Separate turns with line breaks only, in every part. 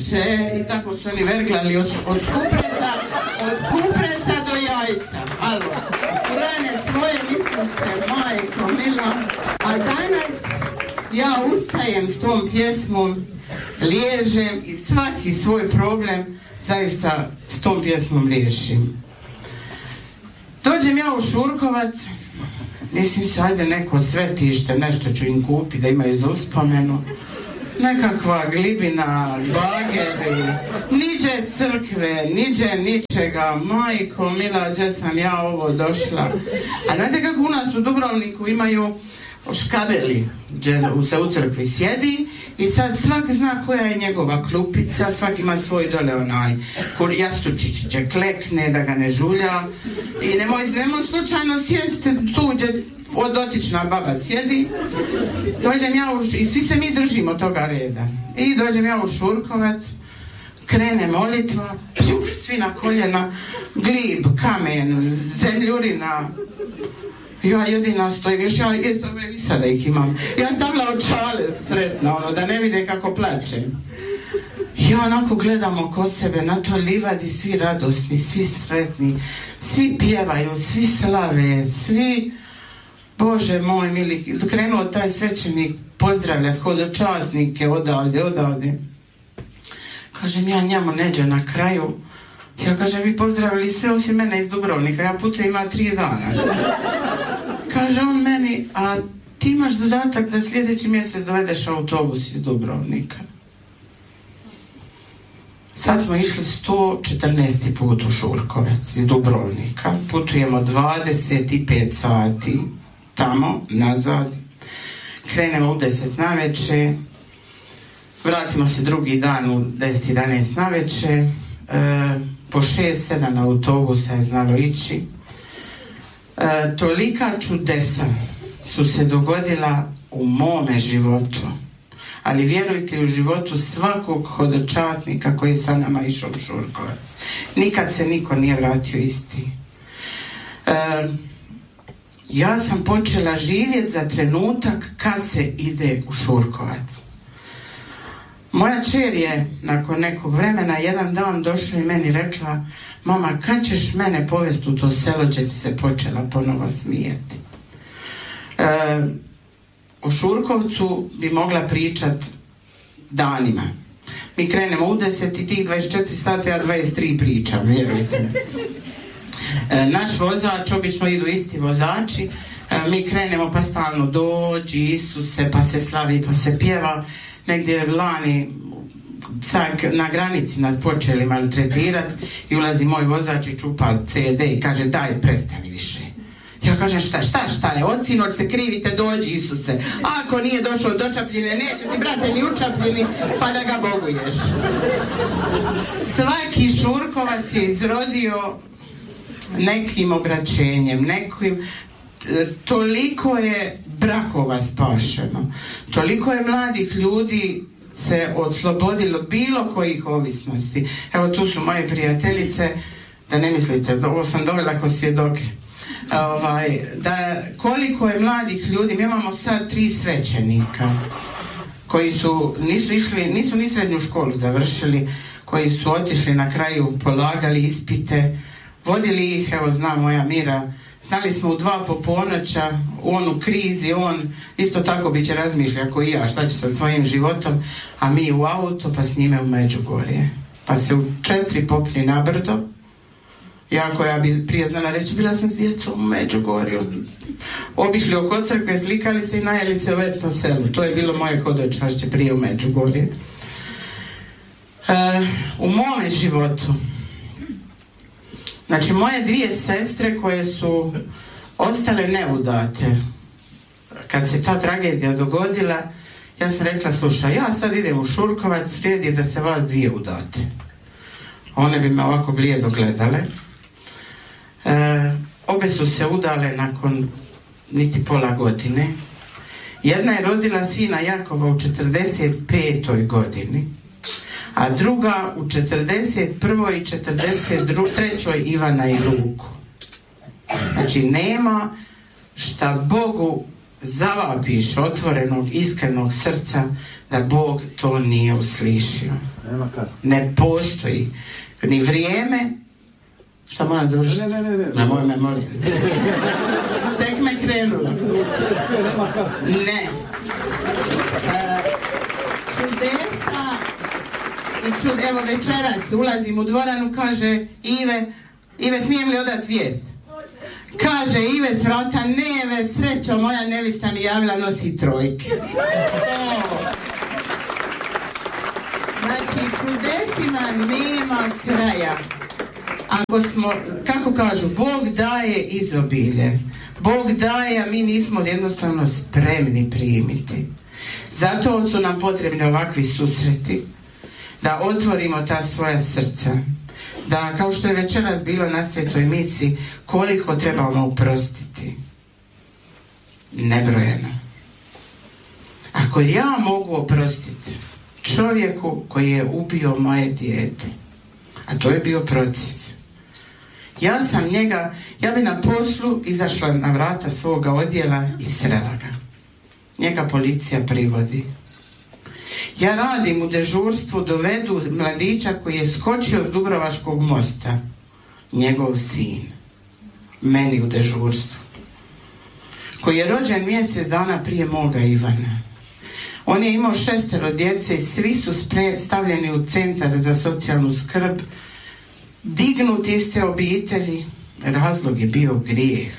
liježe i tako su oni verglali od kupresa do jajca. Alo, Kurane svoje mislite, majko mila. A danas ja ustajem s tom pjesmom, liježem i svaki svoj problem zaista s tom pjesmom riješim. Dođem ja u Šurkovac, mislim se, ajde neko svetište, nešto ću im kupiti da imaju za uspomenu. Nekakva glibina, bageri, niđe crkve, niđe ničega, majko mila, gdje sam ja ovo došla. A znate kako u nas u Dubrovniku imaju škabeli, gdje se u crkvi sjedi i sad svak zna koja je njegova klupica, svak ima svoj dole onaj jastučić gdje klekne da ga ne žulja i nemoj slučajno sjesti tu gdje dotična baba sjedi. Dođem ja i svi se mi držimo toga reda i dođem ja u Šurkovac, krene molitva, pjuf, svi na koljena, glib, kamen, zemljurina. Ja jedina stojim, još ja i sada ih imam. Ja stavila očale sretna, da ne vide kako plačem. Ja onako gledam oko sebe na to livadi, svi radosni, svi sretni, svi pjevaju, svi slave, svi, Bože moj mili, krenuo taj svećenik pozdravljati hodočasnike odavde. Kažem ja njemu neđe na kraju, ja kažem vi pozdravili sve osim mene iz Dubrovnika, ja putujem ima 3 dana. Kaže on meni, a ti imaš zadatak da sljedeći mjesec dovedeš autobus iz Dubrovnika. Sad smo išli 114. put u Šurkovac iz Dubrovnika. Putujemo 25 sati tamo, nazad. Krenemo u 10 navečer. Vratimo se drugi dan u 10-11 navečer. Po 6-7 autobusa je znalo ići. Tolika čudesa su se dogodila u mome životu, ali vjerujte u životu svakog hodočasnika koji je sa nama išao u Šurkovac. Nikad se niko nije vratio isti. Ja sam počela živjeti za trenutak kad se ide u Šurkovac. Moja kćer je nakon nekog vremena jedan dan došla i meni rekla, mama, kad ćeš mene povesti u to selo gdje si se počela ponovo smijeti? O Šurkovcu bi mogla pričat danima. Mi krenemo u 10 i tih 24 sata, ja 23 pričam, vjerujte mi. Naš vozač, obično idu isti vozači, mi krenemo pa stalno dođi Isuse, pa se slavi, pa se pjeva. Negdje lani na granici nas počeli maltretirati i ulazi moj vozač i čupa CD i kaže daj prestani više. Ja kažem šta je, od sinoć se krivite, dođi Isuse, ako nije došao do Čapljine neće ti brate ni u Čapljini pa da ga boguješ. Svaki Šurkovac je izrodio nekim obraćenjem, toliko je brakova spašeno, toliko je mladih ljudi se oslobodilo bilo kojih ovisnosti. Evo tu su moje prijateljice, da ne mislite, ovo sam dovela ko svjedoke. Da koliko je mladih ljudi, mi imamo sad 3 svećenika koji nisu ni srednju školu završili, koji su otišli na kraju, polagali ispite, vodili ih, evo zna moja Mira, znali smo u 2 po ponoća, on u krizi, on isto tako bit će razmišlja ko i ja, šta će sa svojim životom, a mi u auto, pa s njime u Međugorje. Pa se u 4 popli na brdo, ja bi prije znala reći, bila sam s djecom u Međugorju. Obišli oko crkve, slikali se i najeli se u Etno selu. To je bilo moje hodočašće prije u Međugorje. U mome životu, znači moje 2 sestre koje su ostale neudate, kad se ta tragedija dogodila, ja sam rekla, slušaj, ja sad idem u Šurkovac, vrijedi da se vas 2 udate. One bi me ovako blijedo gledale. Obe su se udale nakon niti pola godine. Jedna je rodila sina Jakova u 45. godini, a druga u 41. i 43. Ivana i Luku. Znači nema šta Bogu zavapiš otvorenog, iskrenog srca, da Bog to nije uslišio. Ne postoji ni vrijeme. Šta moram završiti? Ne, moj me molim. Tek me krenulo. Ne. Čudesa i evo večeras ulazim u dvoranu, kaže Ive, smijem li odati vijest? Kaže Ive s vrata, neve, srećo, moja nevista mi javila, nosi trojke. Znači, čudesima nema kraja. Ako smo, kako kažu, Bog daje izobilje. Bog daje, a mi nismo jednostavno spremni primiti. Zato su nam potrebni ovakvi susreti, da otvorimo ta svoja srca. Da, kao što je večeras bilo na svetoj misi, koliko trebamo oprostiti. Nebrojeno. Ako ja mogu oprostiti čovjeku koji je ubio moje dijete, a to je bio proces, ja bi na poslu izašla na vrata svoga odjela i srela ga. Njega policija privodi. Ja radim u dežurstvu, dovedu mladića koji je skočio s Dubrovačkog mosta, njegov sin, meni u dežurstvu, koji je rođen mjesec dana prije moga Ivana. On je imao 6 djece i svi su stavljeni u centar za socijalnu skrb, dignuti iz te obitelji. Razlog je bio grijeh.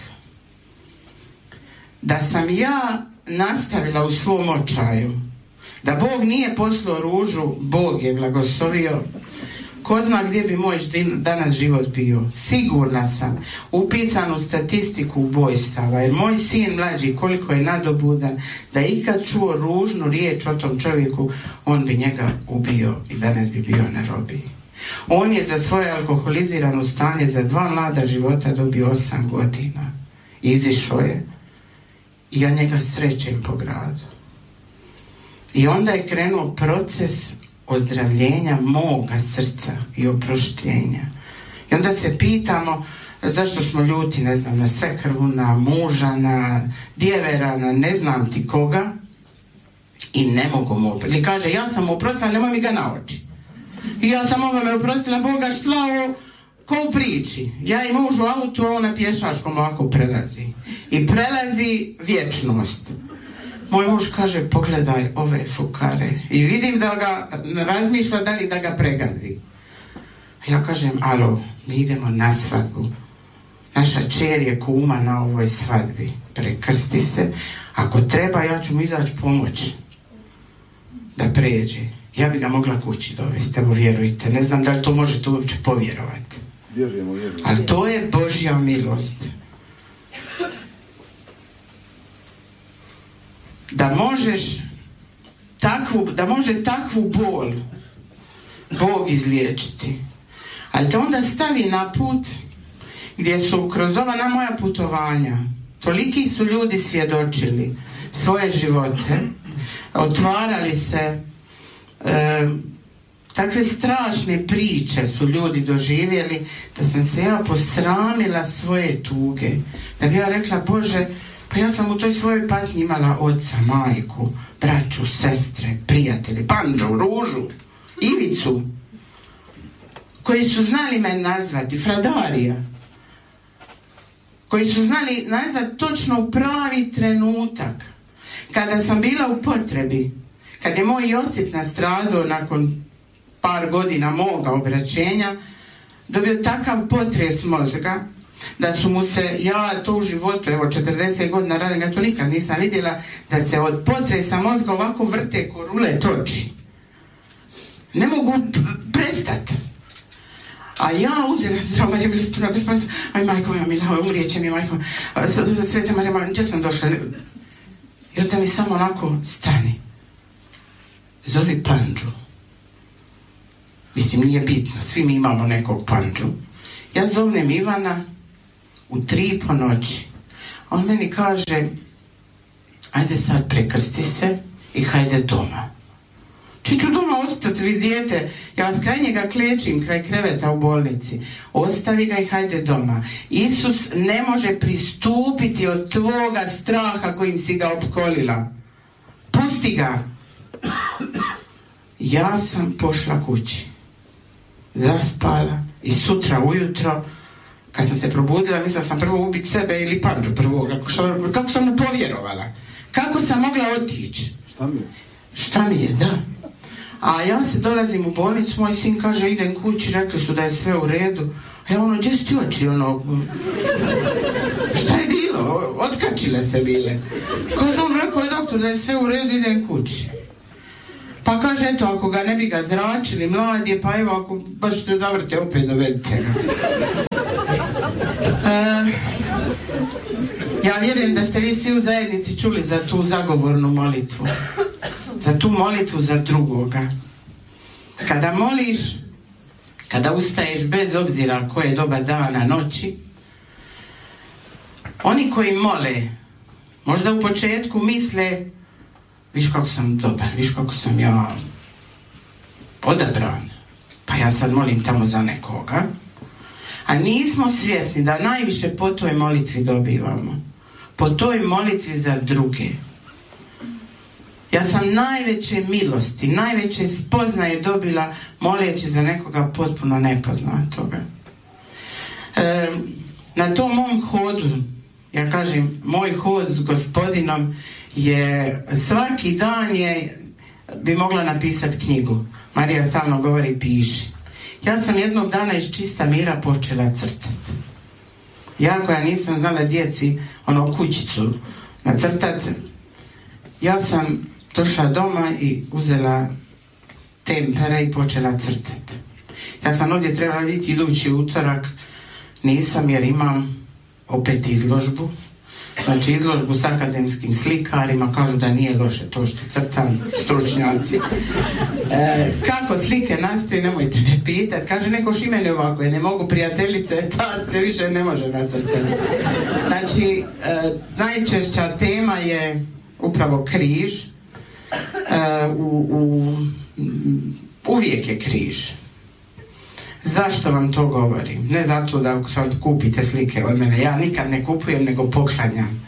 Da sam ja nastavila u svom očaju, da Bog nije poslao ružu, Bog je blagoslovio, ko zna gdje bi moj danas život bio. Sigurna sam, upisan u statistiku ubojstava, jer moj sin mlađi, koliko je nadobudan, da ikad čuo ružnu riječ o tom čovjeku, on bi njega ubio i danas bi bio na robiji. On je za svoje alkoholizirano stanje za 2 mlada života dobio 8 godina. Izišao je i ja njega srećem po gradu. I onda je krenuo proces ozdravljenja moga srca i oproštenja. I onda se pitamo zašto smo ljuti, ne znam, na svekrvu, na muža, na djevera, na ne znam ti koga, i ne mogu mu oprostiti. I kaže, ja sam mu oprostila, nemoj mi ga na oči. I ja sam ovome oprostila, Boga slavu, ko u priči. Ja i muž u autu, on na pješačkom ovako prelazi. I prelazi vječnost. Moj muž kaže, pogledaj ove fukare. I vidim da ga razmišlja da li da ga pregazi. Ja kažem, alo, mi idemo na svadbu. Naša čer je kuma na ovoj svadbi. Prekrsti se. Ako treba, ja ću mu izaći pomoć da pređe. Ja bi ga mogla kući dovesti, evo vjerujte. Ne znam da li to možete uopće povjerovati.
Vjerujemo.
Ali to je Božja milost. Da može takvu bol Bog izliječiti. Ali te onda stavi na put gdje su kroz ova moja putovanja toliki su ljudi svjedočili svoje živote, otvarali se, takve strašne priče su ljudi doživjeli, da sam se ja posramila svoje tuge. Da bi ja rekla, Bože, pa ja sam u toj svojoj patnji imala oca, majku, braću, sestre, prijatelji, Panđu, Ružu, Ivicu, koji su znali me nazvati, Fradarija, koji su znali nazvati točno u pravi trenutak, kada sam bila u potrebi, kad je moj Josip nastradao nakon par godina moga obraćenja, dobio takav potres mozga, da su mu se, ja to u životu, evo 40 godina radim, ja to nikad nisam vidjela, da se od potresa mozga ovako vrte ko rulet oči. Ne mogu prestati. A ja uzela zdravo Marija Milostivna, aj majko moja mila, umrijeće mi majko, Sveta Marija, gdje sam došla? I onda mi samo onako stani. Zovi Panđu. Mislim, nije bitno, svi mi imamo nekog Panđu. Ja zovnem Ivana u 3 po noći. On meni kaže, ajde sad prekrsti se i hajde doma. Či ću doma ostati, vi dijete, ja vas kraj njega klečim, kraj kreveta u bolnici. Ostavi ga i hajde doma. Isus ne može pristupiti od tvoga straha kojim si ga opkolila. Pusti ga. Ja sam pošla kući. Zaspala i sutra ujutro, kad sam se probudila, mislila sam prvo ubiti sebe ili Panđu prvo. Kako sam mu povjerovala? Kako sam mogla otići? Šta mi je, da. A ja se dolazim u bolnicu, moj sin kaže idem kući, rekli su da je sve u redu. A ja gdje su ti oči, šta je bilo? Otkačile se bile. Kaže on, rekao je doktor da je sve u redu, idem kući. Pa kaže, eto, ako ga ne bi ga zračili, mlad je, pa evo, ako baš te zavrte, opet dovedite ga. Ja vjerujem da ste vi svi u zajednici čuli za tu zagovornu molitvu. Za tu molitvu za drugoga. Kada moliš, kada ustaješ bez obzira koje je doba dana, noći, oni koji mole, možda u početku misle, viš kako sam dobar, viš kako sam ja odabran, pa ja sad molim tamo za nekoga, a nismo svjesni da najviše po toj molitvi dobivamo. Po toj molitvi za druge. Ja sam najveće milosti, najveće spoznaje dobila moleći za nekoga potpuno nepoznatoga. Na tom mom hodu, ja kažem, moj hod s Gospodinom je, svaki dan je, bi mogla napisati knjigu. Marija stalno govori piši. Ja sam jednog dana iz čista mira počela crtati. Ja koja nisam znala djeci kućicu nacrtati, ja sam došla doma i uzela tempere i počela crtati. Ja sam ovdje trebala vidjeti idući utorak, nisam jer imam opet izložbu. Znači izložbu s akademskim slikarima, kažu da nije loše to što crtam, stručnjaci. Kako slike nastaju, nemojte me pitati. Kaže neko Šimene ovako, ne mogu prijateljice, tad se više ne može nacrtati. Znači, najčešća tema je upravo križ. Uvijek je križ. Zašto vam to govorim? Ne zato da sad kupite slike od mene. Ja nikad ne kupujem, nego poklanjam.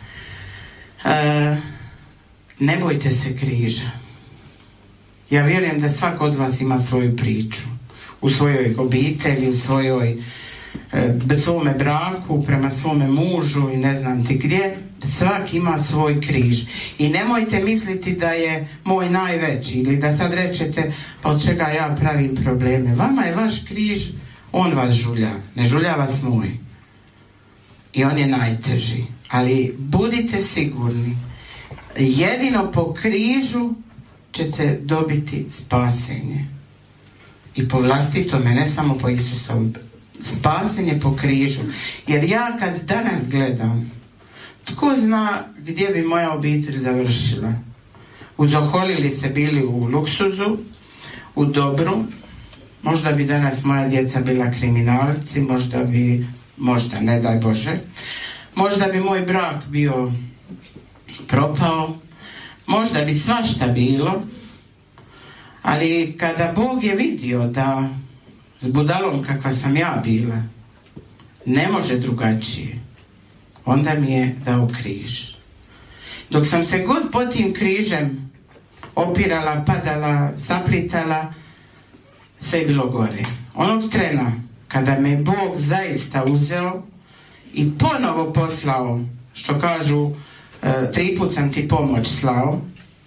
Ne bojte se križa. Ja vjerujem da svako od vas ima svoju priču. U svojoj obitelji, u svome braku, prema svome mužu i ne znam ti gdje. Svak ima svoj križ. I nemojte misliti da je moj najveći ili da sad rečete pa od čega ja pravim probleme. Vama je vaš križ, on vas žulja. Ne žulja vas moj. I on je najteži. Ali budite sigurni, jedino po križu ćete dobiti spasenje. I po vlastitome, ne samo po Isusovom. Spasenje po križu. Jer ja kad danas gledam, tko zna gdje bi moja obitelj završila? Uzoholili se bili u luksuzu, u dobru. Možda bi danas moja djeca bila kriminalci, možda, ne daj Bože. Možda bi moj brak bio propao, možda bi svašta bilo. Ali kada Bog je vidio da s budalom kakva sam ja bila, ne može drugačije, onda mi je dao križ. Dok sam se god pod tim križem opirala, padala, saplitala, sve je bilo gore. Onog trena kada me Bog zaista uzeo i ponovo poslao, što kažu, 3 put sam ti pomoć slao,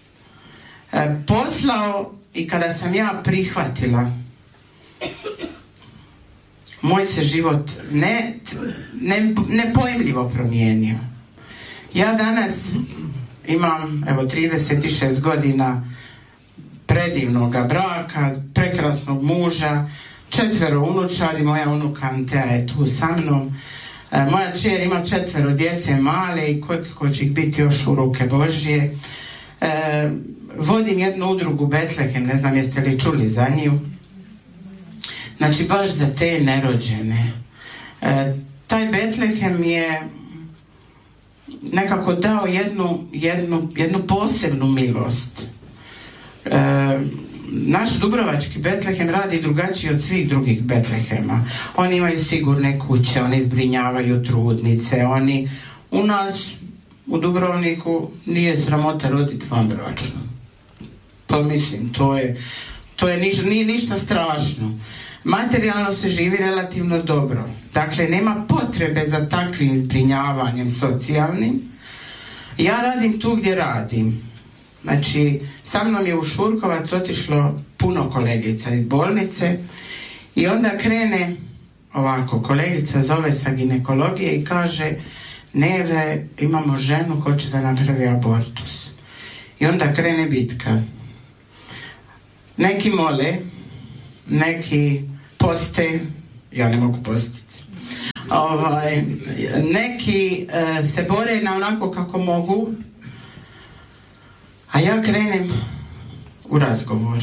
poslao i kada sam ja prihvatila, moj se život nepojmljivo promijenio. Ja danas imam 36 godina predivnoga braka, prekrasnog muža, 4 unučadi, moja unuka Antea je tu sa mnom. Moja kćer ima 4 djece male i ko će ih biti još u ruke Božje. Vodim jednu udrugu Betlehem, ne znam jeste li čuli za nju. Znači baš za te nerođene. Taj Betlehem je nekako dao jednu posebnu milost. naš dubrovački Betlehem radi drugačije od svih drugih Betlehema. Oni imaju sigurne kuće, oni zbrinjavaju trudnice, oni u nas u Dubrovniku nije sramota roditi vanbračno. Pa mislim, nije ništa strašno. Materijalno se živi relativno dobro. Dakle, nema potrebe za takvim zbrinjavanjem socijalnim. Ja radim tu gdje radim. Znači, sa mnom je u Šurkovac otišlo puno kolegica iz bolnice i onda krene ovako, kolegica zove sa ginekologije i kaže: Neve, imamo ženu, hoće da napravi abortus. I onda krene bitka. Neki mole, neki poste, ja ne mogu postiti. Neki se bore na onako kako mogu, a ja krenem u razgovor.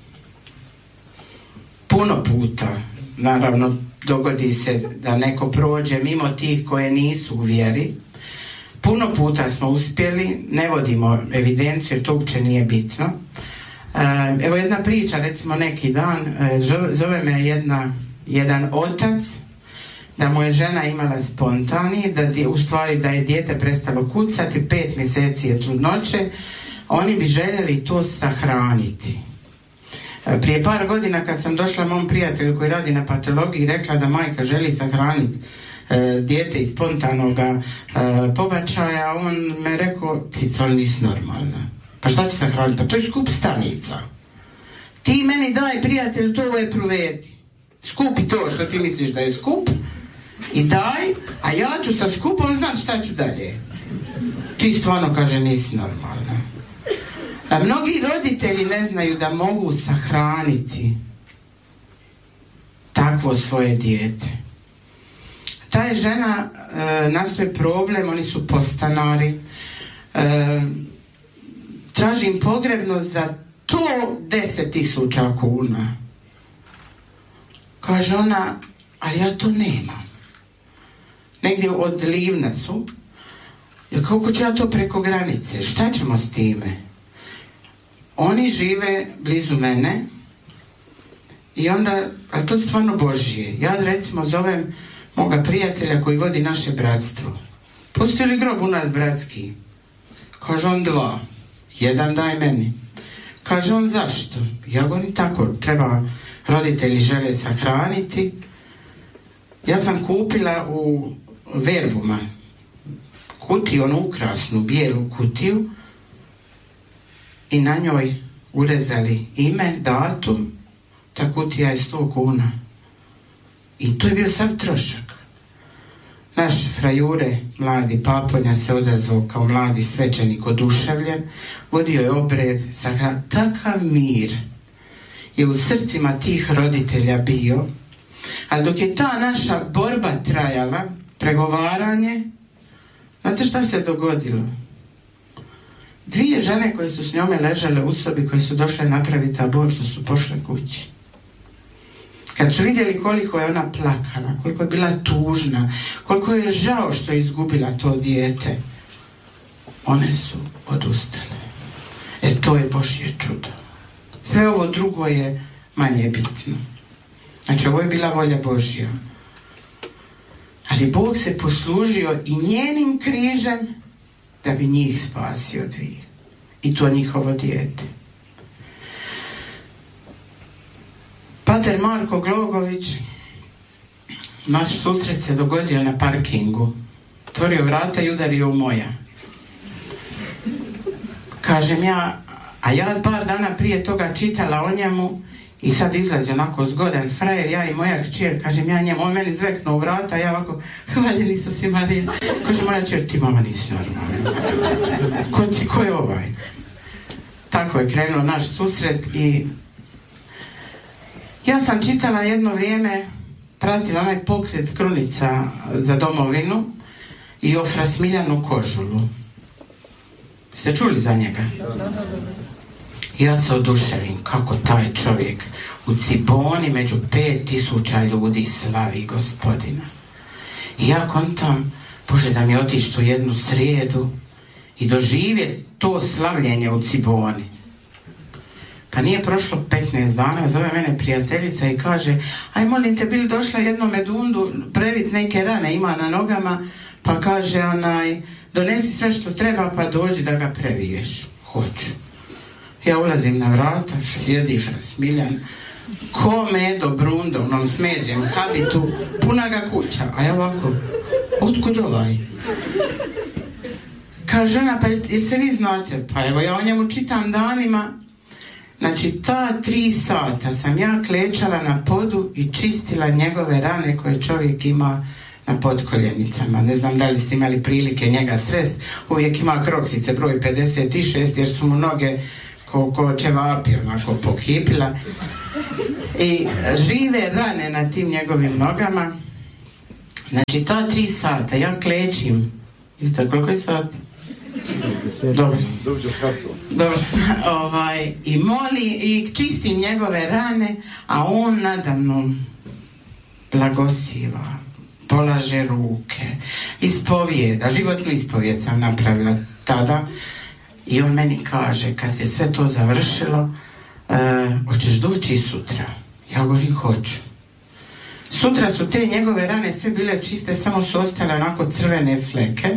Puno puta, naravno, dogodi se da neko prođe mimo tih koje nisu u vjeri. Puno puta smo uspjeli, ne vodimo evidenciju jer to uopće nije bitno. Evo jedna priča, recimo neki dan, zove me jedan otac da mu je žena imala spontani, da je dijete prestalo kucati, 5 mjeseci je trudnoće, oni bi željeli to sahraniti. Prije par godina kad sam došla mom prijatelju koji radi na patologiji i rekla da majka želi sahraniti dijete iz spontanog pobačaja, on me rekao: ti to nisi normalna. Pa šta će sahraniti? Pa to je skup stanica. Ti meni daj, prijatelju, to je pruveti. Skupi to što ti misliš da je skup i daj, a ja ću sa skupom znat šta ću dalje. Ti stvarno, kaže, nisi normalna. A mnogi roditelji ne znaju da mogu sahraniti takvo svoje dijete. Ta je žena, nastoje problem, oni su podstanari, tražim pogrebnost za to 10.000 kuna. Kaže ona: ali ja to nemam. Negdje od Livna su. Ja, kako ću ja to preko granice? Šta ćemo s time? Oni žive blizu mene i onda, ali to je stvarno Božje. Ja recimo zovem moga prijatelja koji vodi naše bratstvo. Postoji li grob u nas bratski? Kaže on: 2. 1 daj meni. Kaže on: zašto? Ja govorim tako, treba, roditelji žele sahraniti. Ja sam kupila u Verbuma kutiju, onu ukrasnu bijelu kutiju, i na njoj urezali ime, datum. Ta kutija je 100 kuna. I to je bio sav trošak. Naš frajure, mladi Paponja, se odazvao kao mladi svećenik, oduševljen, vodio je obred, takav mir je u srcima tih roditelja bio. Ali dok je ta naša borba trajala, pregovaranje, znate šta se dogodilo? 2 žene koje su s njome ležale u sobi, koje su došle napraviti abortus, su pošle kući. Kad su vidjeli koliko je ona plakala, koliko je bila tužna, koliko je žao što je izgubila to dijete, one su odustale. To je Božje čudo. Sve ovo drugo je manje bitno. Znači, ovo je bila volja Božja. Ali Bog se poslužio i njenim križem da bi njih spasio 2. I to njihovo dijete. Pater Marko Glogović, naš susret se dogodio na parkingu. Otvorio vrata i udario u moja. Kažem ja, a ja par dana prije toga čitala o njemu i sad izlazi onako zgodan frajer, ja i moja kćer, kažem ja njemu, on meni zveknuo u vrata, ja ovako, hvaljeni su si Marija. Kaže moja kćer: ti mama nisi normalna. Ko je ovaj? Tako je krenuo naš susret i ja sam čitala jedno vrijeme, pratila onaj pokret Krunica za domovinu i o fra Smiljanu Kožulu. Ste čuli za njega? Ja se oduševim kako taj čovjek u Ciboni među 5.000 ljudi slavi Gospodina. I ja kontam, Bože, da mi otići tu jednu srijedu i doživjeti to slavljenje u Ciboni. Pa nije prošlo 15 dana, zove mene prijateljica i kaže, aj molim te, bili došla jednom medundu previt neke rane ima na nogama, pa kaže donesi sve što treba pa dođi da ga previješ. Hoću. Ja ulazim na vrata, sjedi fra Smiljan, ko medo brundo, onom smeđem habitu, puna ga kuća, a ja ovako, otkud ovaj? Kaže ona, pa jel se vi znate? Pa evo ja o njemu čitam danima. Znači ta 3 sata sam ja klečala na podu i čistila njegove rane koje čovjek ima na potkoljenicama. Ne znam da li ste imali prilike njega srest, uvijek ima kroksice broj 56 jer su mu noge ko ćevapi onako pokipila i žive rane na tim njegovim nogama. Znači ta 3 sata ja klečim. Vidite koliko je sati? Dobro. I moli i čistim njegove rane, a on nadamnom blagosiva, polaže ruke, ispovijeda, životnu ispovijed sam napravila tada i on meni kaže, kad se sve to završilo, hoćeš doći i sutra? Ja govorim, hoću. Sutra su te njegove rane sve bile čiste, samo su ostale onako crvene fleke.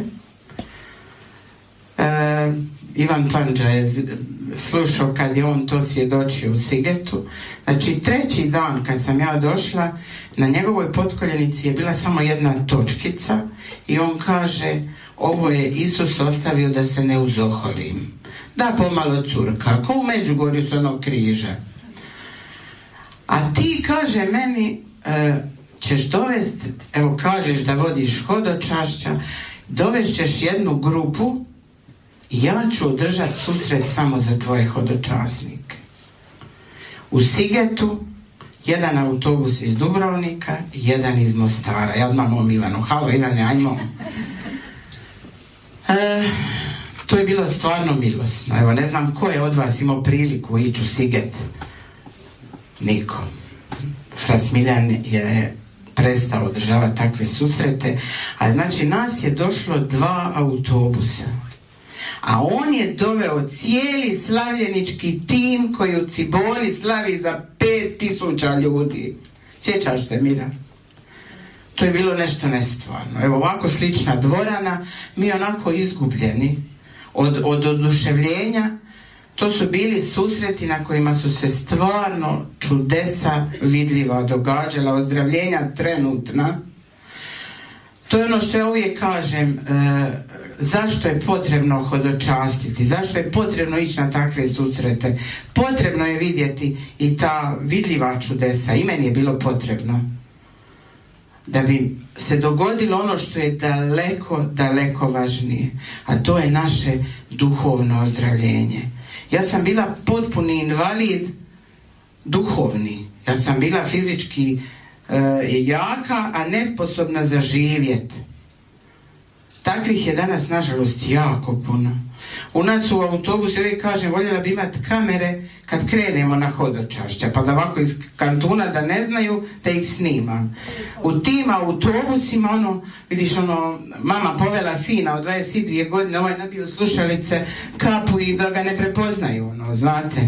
Ivan Tandža je slušao kad je on to svjedočio u Sigetu. Znači 3. dan kad sam ja došla, na njegovoj potkoljenici je bila samo jedna točkica i on kaže, ovo je Isus ostavio da se ne uzoholim, da pomalo curka, ko u Međugorju s onog križa. A ti, kaže meni, ćeš dovesti, evo kažeš da vodiš hodočašća, dovešćeš jednu grupu i ja ću održati susret samo za tvoje hodočasnike. U Sigetu jedan autobus iz Dubrovnika i jedan iz Mostara. Ja odmah mom Ivanu, halo Ivane, ajmo. To je bilo stvarno milosno. Evo, ne znam ko je od vas imao priliku ići u Siget. Niko. Fra Smiljan je prestao održavati takve susrete, a znači nas je došlo 2 autobusa. A on je doveo cijeli slavljenički tim koji u Ciboni slavi za 5.000 ljudi. Sjećaš se, Mira? To je bilo nešto nestvarno. Evo ovako slična dvorana, mi onako izgubljeni od oduševljenja. To su bili susreti na kojima su se stvarno čudesa vidljiva događala, ozdravljenja trenutna. To je ono što ja uvijek kažem, zašto je potrebno hodočastiti, zašto je potrebno ići na takve susrete. Potrebno je vidjeti i ta vidljiva čudesa, i meni je bilo potrebno da bi se dogodilo ono što je daleko, daleko važnije, a to je naše duhovno ozdravljenje. Ja sam bila potpuni invalid duhovni, ja sam bila fizički jaka, a nesposobna za živjet. Takvih je danas nažalost jako puno. U nas u autobusu uvijek kažem, voljela bi imati kamere kad krenemo na hodočašća, pa da ovako iz kantuna da ne znaju da ih snimam. U tim autobusima vidiš mama povela sina od 22 godine, ovaj nabio slušalice, kapu i da ga ne prepoznaju, znate.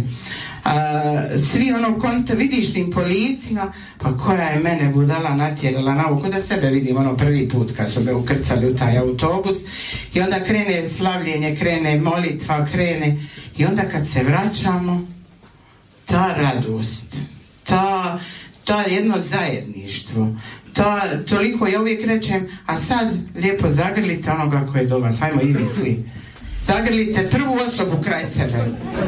Svi vidiš tim policima, pa koja je mene budala natjerala na ovo, ko da sebe vidim prvi put kad su me ukrcali u taj autobus, i onda krene slavljenje, krene molitva, krene, i onda kad se vraćamo, ta radost, ta jedno zajedništvo, toliko, ja uvijek rečem, a sad lijepo zagrlite onoga koje je do vas, ajmo i vi svi, zagrlite prvu osobu kraj sebe,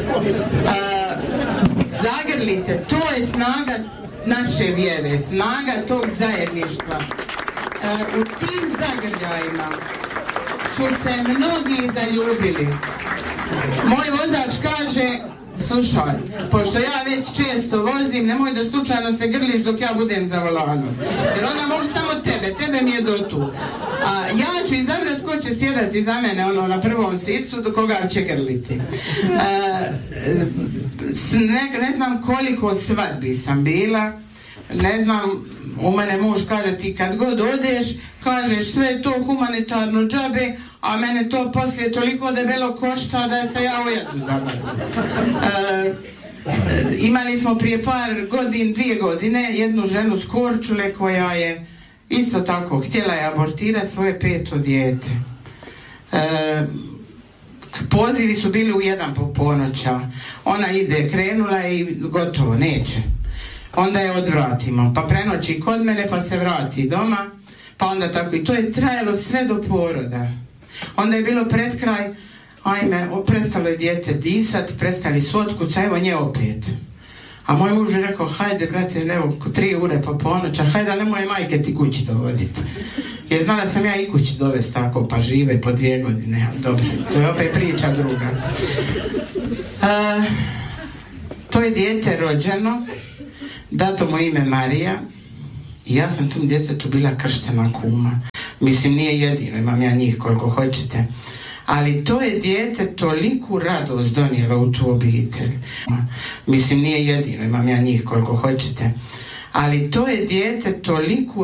zagrlite, to je snaga naše vjere, snaga tog zajedništva. U tim zagrljajima su se mnogi zaljubili. Moj vozač kaže, slušaj, pošto ja već često vozim, nemoj da slučajno se grliš dok ja budem za volanom, jer onda mogu samo tebe mi je do tu. A ja ću izabrati ko će sjedati za mene na prvom sicu, do koga će grliti. Ne znam koliko svadbi sam bila, ne znam, u mene muž kaže, ti kad god odeš, kažeš sve je to humanitarno džabe, a mene to poslije toliko debelo košta da se ja u jedu zabavim. Imali smo prije 2 godine jednu ženu s Korčule koja je isto tako htjela je abortirati svoje 5. dijete. Pozivi su bili u 1 po ponoća. Ona ide, krenula je i gotovo, neće. Onda je odvratimo, pa prenoći kod mene, pa se vrati doma, pa onda tako i to je trajalo sve do poroda. Onda je bilo pred kraj, ajme, prestalo je dijete disat, prestali su otkuca, evo nje opet. A moj muž je rekao, hajde brate, evo 3 ure po ponoća, hajde nemoj majke ti kući dovoditi. Jer zna da sam ja i kući dovesti tako, pa žive po 2 godine. Dobro, to je opet priča druga. To je dijete rođeno, dato mu ime Marija i ja sam tom djetetu bila krštena kuma. Mislim, nije jedino, imam ja njih koliko hoćete. Ali to je dijete toliku radost donijelo u tu obitelj. Mislim, nije jedino, imam ja njih koliko hoćete. Ali to je dijete toliku